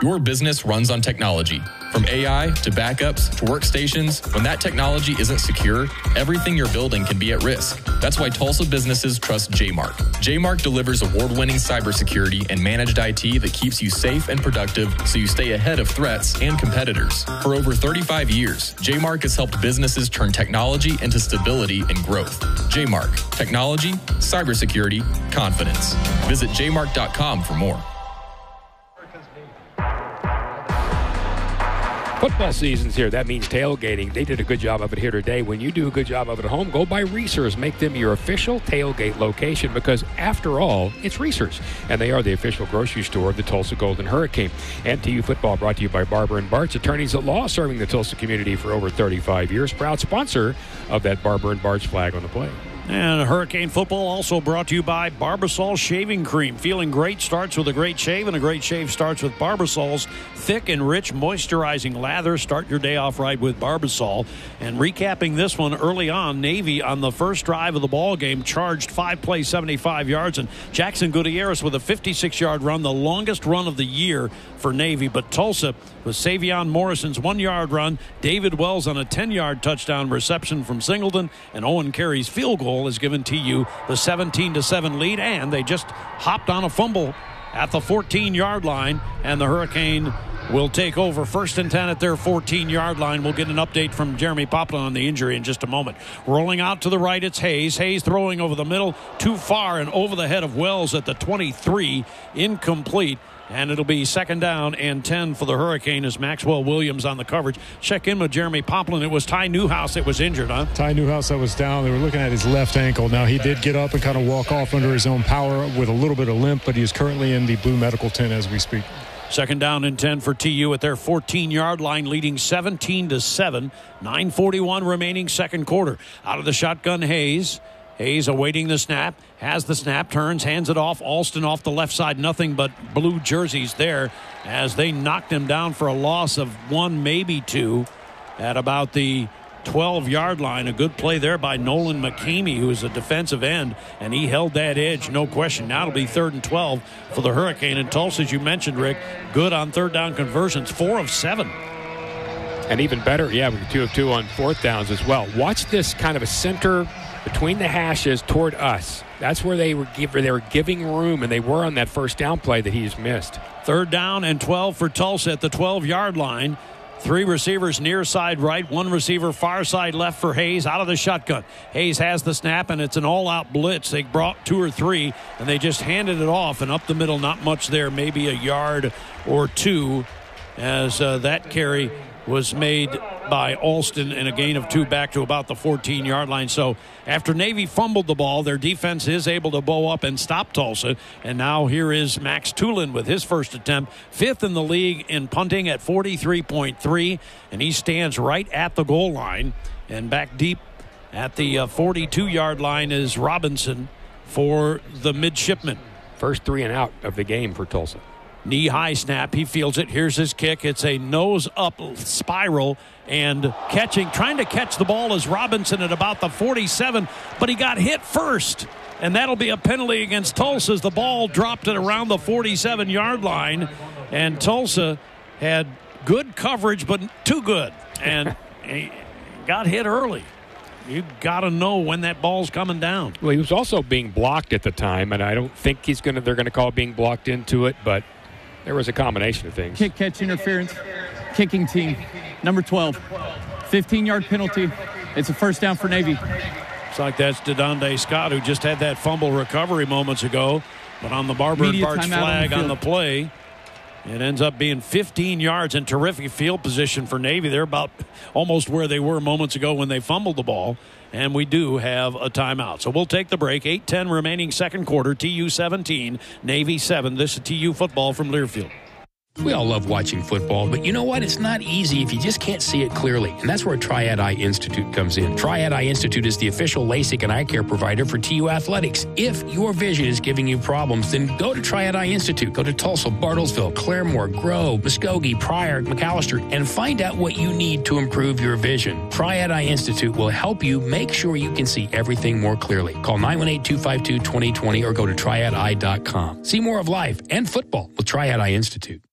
Your business runs on technology. From AI to backups to workstations, when that technology isn't secure, everything you're building can be at risk. That's why Tulsa businesses trust JMark. JMark delivers award-winning cybersecurity and managed IT that keeps you safe and productive so you stay ahead of threats and competitors. For over 35 years, JMark has helped businesses turn technology into stability and growth. JMark. Technology, cybersecurity, confidence. Visit jmark.com for more. Football season's here. That means tailgating. They did a good job of it here today. When you do a good job of it at home, go by Reese's. Make them your official tailgate location because, after all, it's Reese's. And they are the official grocery store of the Tulsa Golden Hurricane. And TU Football brought to you by Barber & Bart's, attorneys at law serving the Tulsa community for over 35 years. Proud sponsor of that Barber & Bart's flag on the play. And Hurricane Football also brought to you by Barbasol Shaving Cream. Feeling great starts with a great shave, and a great shave starts with Barbasol's thick and rich moisturizing lather. Start your day off right with Barbasol. And recapping this one early on, Navy on the first drive of the ball game charged 5 plays, 75 yards, and Jackson Gutierrez with a 56-yard run, the longest run of the year for Navy. But Tulsa with Savion Morrison's 1-yard run, David Wells on a 10-yard touchdown reception from Singleton, and Owen Carey's field goal has given TU the 17-7 lead, and they just hopped on a fumble at the 14-yard line, and the Hurricane will take over 1st and 10 at their 14-yard line. We'll get an update from Jeremy Poplin on the injury in just a moment. Rolling out to the right, it's Hayes. Hayes throwing over the middle, too far and over the head of Wells at the 23, incomplete. And it'll be 2nd down and 10 for the Hurricane as Maxwell Williams on the coverage. Check in with Jeremy Poplin. It was Ty Newhouse that was injured, huh? Ty Newhouse that was down. They were looking at his left ankle. Now, he did get up and kind of walk off under his own power with a little bit of limp, but he is currently in the blue medical tent as we speak. 2nd down and 10 for TU at their 14-yard line, leading 17-7. 9:41 remaining second quarter. Out of the shotgun, Hayes. Hayes awaiting the snap, has the snap, turns, hands it off. Alston off the left side, nothing but blue jerseys there as they knocked him down for a loss of 1, maybe 2 at about the 12-yard line. A good play there by Nolan McCamey, who is a defensive end, and he held that edge, no question. Now it'll be 3rd and 12 for the Hurricane. And Tulsa, as you mentioned, Rick, good on 3rd down conversions, 4 of 7. And even better, with 2 of 2 on 4th downs as well. Watch this kind of a center between the hashes toward us. That's where they were giving room, and they were on that 1st down play that he just missed. 3rd down and 12 for Tulsa at the 12-yard line. 3 receivers near side right, 1 receiver far side left for Hayes out of the shotgun. Hayes has the snap, and it's an all-out blitz. They brought 2 or 3, and they just handed it off, and up the middle, not much there, maybe a yard or 2 as that carry was made by Alston and a gain of 2 back to about the 14-yard line. So after Navy fumbled the ball, their defense is able to bow up and stop Tulsa. And now here is Max Tulin with his first attempt, 5th in the league in punting at 43.3, and he stands right at the goal line. And back deep at the 42-yard line is Robinson for the midshipman. First 3 and out of the game for Tulsa. Knee-high snap. He fields it. Here's his kick. It's a nose-up spiral, and trying to catch the ball is Robinson at about the 47, but he got hit first, and that'll be a penalty against Tulsa as the ball dropped at around the 47-yard line, and Tulsa had good coverage, but too good, and he got hit early. You got to know when that ball's coming down. Well, he was also being blocked at the time, and I don't think they're going to call being blocked into it, but there was a combination of things. Kick catch interference, kicking team, number 12, 15-yard penalty. It's a 1st down for Navy. Looks like that's DeDonde Scott, who just had that fumble recovery moments ago, but on the Barber and Bart's flag on the play, it ends up being 15 yards and terrific field position for Navy. They're about almost where they were moments ago when they fumbled the ball. And we do have a timeout. So we'll take the break. 8:10 remaining second quarter. TU 17, Navy 7. This is TU football from Learfield. We all love watching football, but you know what? It's not easy if you just can't see it clearly. And that's where Triad Eye Institute comes in. Triad Eye Institute is the official LASIK and eye care provider for TU Athletics. If your vision is giving you problems, then go to Triad Eye Institute. Go to Tulsa, Bartlesville, Claremore, Grove, Muskogee, Pryor, McAllister, and find out what you need to improve your vision. Triad Eye Institute will help you make sure you can see everything more clearly. Call 918-252-2020 or go to triadeye.com. See more of life and football with Triad Eye Institute.